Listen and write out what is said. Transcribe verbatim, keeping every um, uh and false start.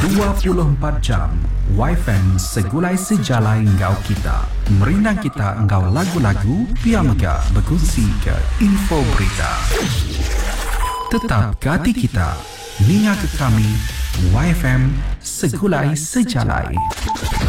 dua puluh empat jam Y F M segulai sejalai engkau kita. Merinang kita engkau lagu-lagu, biar mega berkongsi ke info berita. Tetap ke hati kita, ninga ke kami, Y F M segulai sejalai.